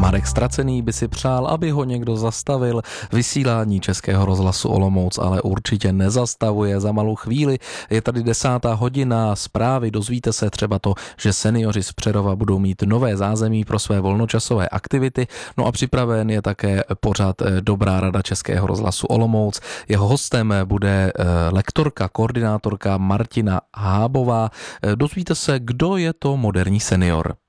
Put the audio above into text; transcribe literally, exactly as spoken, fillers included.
Marek Stracený by si přál, aby ho někdo zastavil. Vysílání Českého rozhlasu Olomouc ale určitě nezastavuje. Za malou chvíli je tady desátá hodina. Zprávy, dozvíte se třeba to, že seniori z Přerova budou mít nové zázemí pro své volnočasové aktivity. No a připraven je také pořad Dobrá rada Českého rozhlasu Olomouc. Jeho hostem bude lektorka, koordinátorka Martina Hábová. Dozvíte se, kdo je to moderní senior.